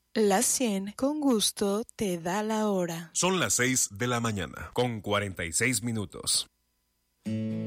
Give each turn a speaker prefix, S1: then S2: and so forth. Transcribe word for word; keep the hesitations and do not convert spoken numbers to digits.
S1: La cien con gusto te da la hora.
S2: Son las seis de la mañana, con cuarenta y seis minutos.